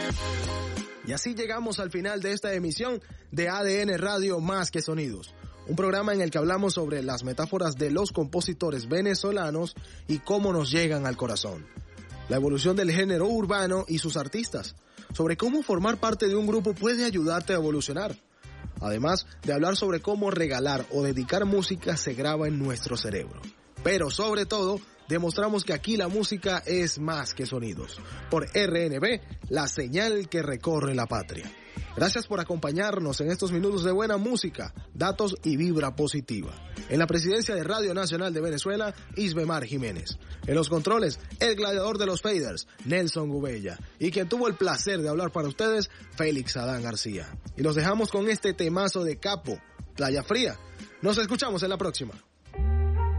Y así llegamos al final de esta emisión de ADN Radio Más que Sonidos, un programa en el que hablamos sobre las metáforas de los compositores venezolanos y cómo nos llegan al corazón, la evolución del género urbano y sus artistas, sobre cómo formar parte de un grupo puede ayudarte a evolucionar, además de hablar sobre cómo regalar o dedicar música se graba en nuestro cerebro. Pero sobre todo, demostramos que aquí la música es más que sonidos. Por RNB, la señal que recorre la patria. Gracias por acompañarnos en estos minutos de buena música, datos y vibra positiva. En la presidencia de Radio Nacional de Venezuela, Isbemar Jiménez. En los controles, el gladiador de los faders, Nelson Gubella. Y quien tuvo el placer de hablar para ustedes, Félix Adán García. Y los dejamos con este temazo de Capo, Playa Fría. Nos escuchamos en la próxima.